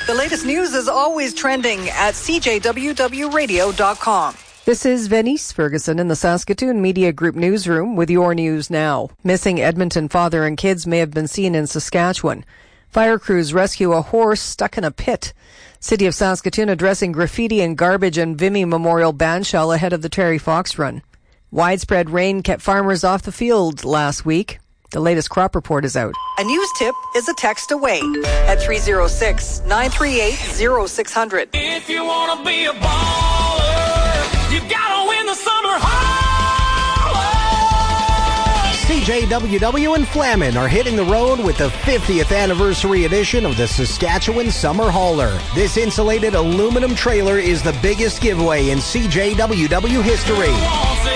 The latest news is always trending at cjwwradio.com. This is Venice Ferguson in the Saskatoon Media Group newsroom with your news now. Missing Edmonton father and kids may have been seen in Saskatchewan. Fire crews rescue a horse stuck in a pit. City of Saskatoon addressing graffiti and garbage and Vimy Memorial Bandshell ahead of the Terry Fox Run. Widespread rain kept farmers off the field last week. The latest crop report is out. A news tip is a text away at 306-938-0600. If you want to be a baller, you got to win the summer holler. CJWW and Flamin are hitting the road with the 50th anniversary edition of the Saskatchewan Summer Hauler. This insulated aluminum trailer is the biggest giveaway in CJWW history.